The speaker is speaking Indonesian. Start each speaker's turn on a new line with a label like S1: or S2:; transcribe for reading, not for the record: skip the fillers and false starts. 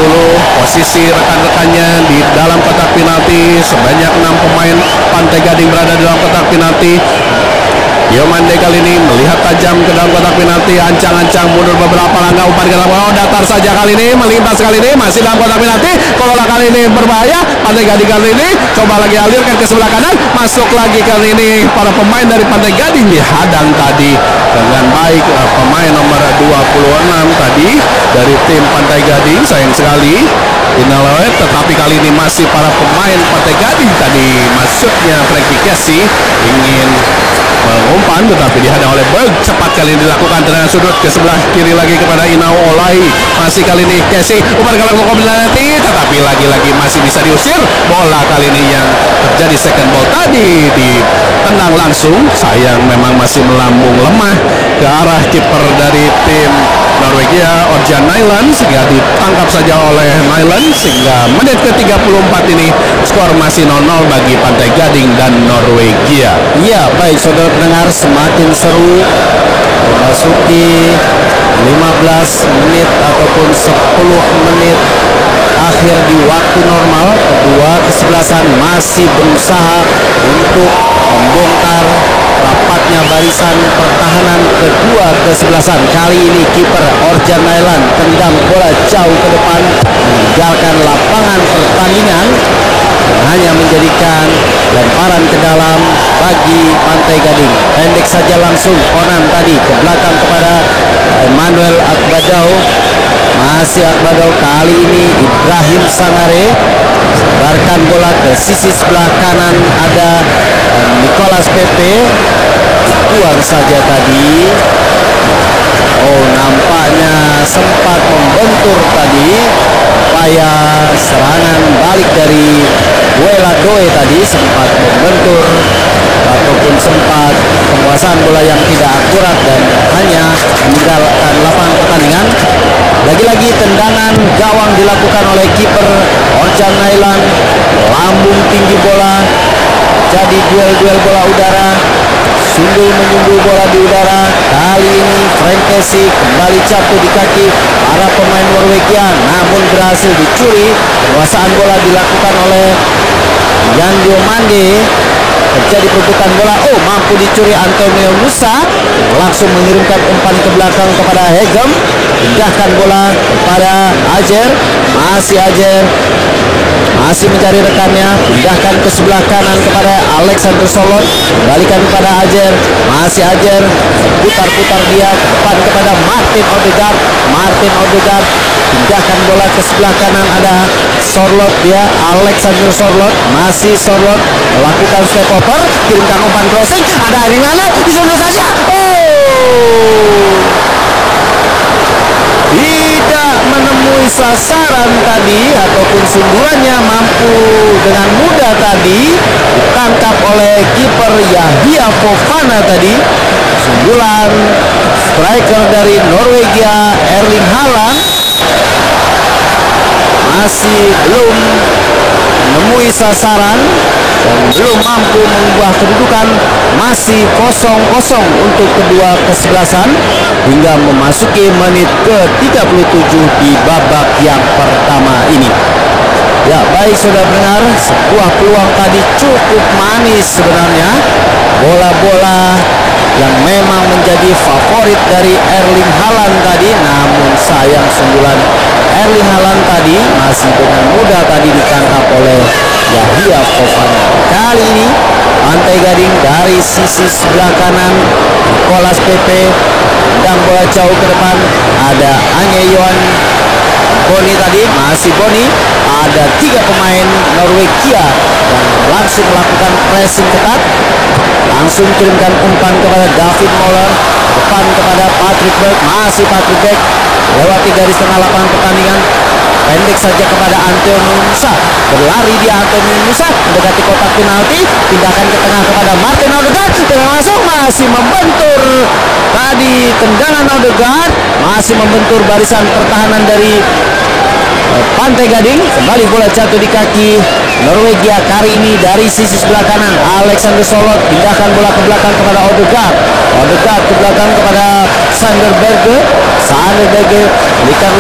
S1: Posisi rekan-rekannya di dalam kotak penalti, sebanyak 6 pemain Pantai Gading berada di dalam kotak penalti. Diomande kali ini melihat tajam ke dalam kotak penalti, ancang-ancang mundur beberapa langkah, umpan ke dalam, datar saja kali ini, melintas kali ini, masih dalam kotak penalti. Bola kali ini berbahaya, Pantai Gading kali ini coba lagi alirkan ke sebelah kanan, masuk lagi kali ini. Para pemain dari Pantai Gading dihadang tadi dengan baik. Pemain nomor 26 tadi dari tim Pantai Gading, sayang sekali Inalawet, tetapi kali ini masih para pemain Pantai Gading tadi, maksudnya Frankie Casey ingin mengumpan tetapi dihadang oleh Berg. Cepat kali ini dilakukan tendangan sudut ke sebelah kiri lagi kepada Inau Olai. Masih kali ini Casey umpan ke dalam penalti, tetapi lagi-lagi masih bisa diusir. Bola kali ini yang terjadi second ball tadi ditendang langsung, sayang memang masih melambung lemah ke arah kiper dari tim Norwegia, Orjan Nyland, sehingga ditangkap saja oleh Nyland, sehingga menit ke-34 ini skor masih 0-0 bagi Pantai Gading dan Norwegia.
S2: Iya, baik saudara pendengar, semakin seru memasuki 15 menit ataupun 10 menit akhir di waktu normal. Kedua kesebelasan masih berusaha untuk membongkar rapatnya barisan pertahanan kedua kesebelasan. Kali ini kiper Orjan Nyland tendang bola jauh ke depan, meninggalkan lapangan pertandingan, hanya menjadikan lemparan ke dalam bagi Pantai Gading. Pendek saja langsung Onan tadi ke belakang kepada Emmanuel Akbadau. Masih Akbadau, kali ini Ibrahim Sangare sebarkan bola ke sisi sebelah kanan, ada Nicolas Pepe, buang saja tadi. Oh, nampaknya sempat membentur tadi upaya serangan balik dari Buela Doe tadi, sempat membentur ataupun sempat penguasaan bola yang tidak akurat dan hanya meninggalkan lapangan pertandingan. Lagi-lagi tendangan gawang dilakukan oleh kiper Orjan Nyland, lambung tinggi bola, jadi duel-duel bola udara, sunggul-menyunggul bola di udara. Kali ini Frank Casey kembali jatuh di kaki para pemain Norwegia, namun berhasil dicuri. Penguasaan bola dilakukan oleh Jan Diomande. Terjadi perebutan bola, mampu dicuri Antonio Nusa, langsung mengirimkan umpan ke belakang kepada Hegem, pindahkan bola kepada Ajer, masih Ajer, masih mencari rekannya, pindahkan ke sebelah kanan kepada Alexander Solot, kembalikan kepada Ajer, masih Ajer, putar-putar dia depan kepada Martin Odegaard. Martin Odegaard pindahkan bola ke sebelah kanan, ada Sorlot, dia Alexander Sorlot, masih Sorlot melakukan step over, kirimkan umpan crossing, ada di mana, disundur saja. Tidak menemui sasaran tadi, ataupun sundulannya mampu dengan mudah tadi ditangkap oleh kiper Yahya Fofana tadi. Sundulan striker dari Norwegia Erling Haaland masih belum menemui sasaran dan belum mampu mengubah kedudukan, masih 0-0 untuk kedua kesebelasan hingga memasuki menit ke-37 di babak yang pertama ini. Ya, baik saudara pendengar, sebuah peluang tadi cukup manis sebenarnya, bola-bola yang memang menjadi favorit dari Erling Haaland tadi, namun sayang sundulan Erling Haaland tadi masih dengan mudah tadi ditangkap oleh Yahya Fofana. Kali ini Pantai Gading dari sisi sebelah kanan, Nicolas Pepe dan bola jauh ke depan, ada Anye Yohan Boni tadi, masih Boni, ada 3 pemain Norwegia yang langsung melakukan pressing ketat, langsung kirimkan umpan kepada David Moller, depan kepada Patrick Berg, masih Patrick Berg lewati garis tengah lapangan pertandingan, pendek saja kepada Antonio Nusa, berlari dia Antonio Nusa mendekati kotak penalti, pindahkan ke tengah kepada Martin Odegaard, dengan langsung masih membentur tadi tendangan Odegaard, masih membentur barisan pertahanan dari Pantai Gading. Kembali bola jatuh di kaki Norwegia, kali ini dari sisi sebelah kanan, Alexander Solot pindahkan bola ke belakang kepada Odegaard, Odegaard ke belakang kepada Sander Berge berikan